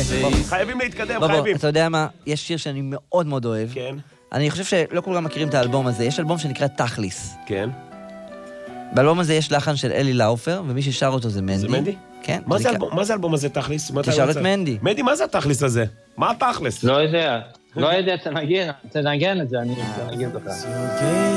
חייבים להתקדם, בוא, חייבים. אתה יודע מה? יש שיר שאני מאוד מאוד אוהב. כן. אני חושב שלא כולם מכירים את האלבום הזה. יש אלבום שנקרא תכליס. כן. באלבום הזה יש לחן של אלי לאופר, ומי ששר אותו זה מנדי. זה מנדי? כן. מה זה האלבום הזה תכליס? תשאל את מנדי. מנדי, מה זה התכליס הזה? מה התכלס? לא יודע, תנגן את זה, אני אגיד לך.